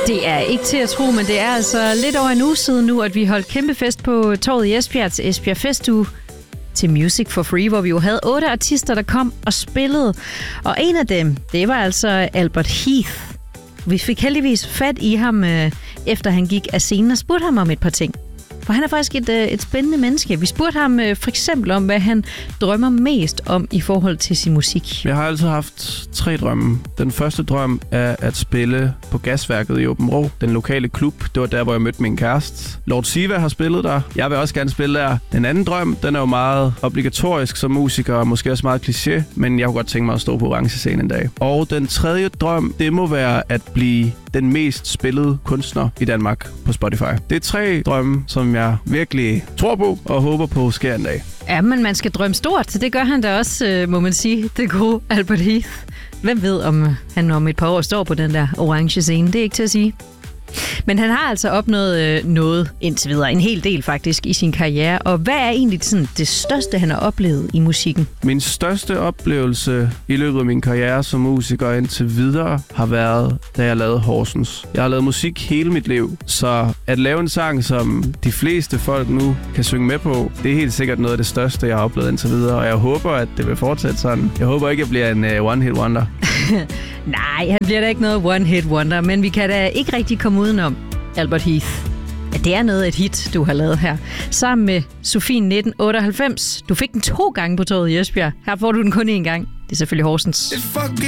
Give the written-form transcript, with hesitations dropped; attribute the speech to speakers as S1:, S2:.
S1: Det er ikke til at tro, men det er altså lidt over en uge siden nu, at vi holdt kæmpe fest på torvet i Esbjerg til Esbjerg Festuge til Music for Free, hvor vi jo havde 8 artister, der kom og spillede. Og en af dem, det var altså Albert Heath. Vi fik heldigvis fat i ham, efter han gik af scenen og spurgte ham om et par ting. For han er faktisk et spændende menneske. Vi spurgte ham for eksempel om, hvad han drømmer mest om i forhold til sin musik.
S2: Jeg har altid haft 3 drømme. Den første drøm er at spille på Gasværket i Aabenraa, den lokale klub. Det var der, hvor jeg mødte min kæreste. Lord Siva har spillet der. Jeg vil også gerne spille der. Den anden drøm, den er jo meget obligatorisk som musiker, og måske også meget kliché, men jeg kunne godt tænke mig at stå på orange scene en dag. Og den tredje drøm, det må være at blive den mest spillede kunstner i Danmark på Spotify. Det er 3 drømme, som jeg virkelig tror på og håber på sker en dag.
S1: Ja, men man skal drømme stort, så det gør han da også, må man sige, det gode Albert Heath. Hvem ved, om han om et par år står på den der orange scene? Det er ikke til at sige. Men han har altså opnået noget indtil videre, en hel del faktisk i sin karriere. Og hvad er egentlig sådan det største, han har oplevet i musikken?
S2: Min største oplevelse i løbet af min karriere som musiker indtil videre har været, da jeg lavede Horsens. Jeg har lavet musik hele mit liv, så at lave en sang, som de fleste folk nu kan synge med på, det er helt sikkert noget af det største, jeg har oplevet indtil videre. Og jeg håber, at det vil fortsætte sådan. Jeg håber ikke, at jeg bliver en one-hit wonder.
S1: Nej, han bliver da ikke noget one-hit wonder, men vi kan da ikke rigtig komme udenom Albert Heath. Ja, det er noget af et hit, du har lavet her. Sammen med Sofien 1998. Du fik den 2 gange på torvet i Esbjerg. Her får du den kun 1 gang. Det er selvfølgelig Horsens.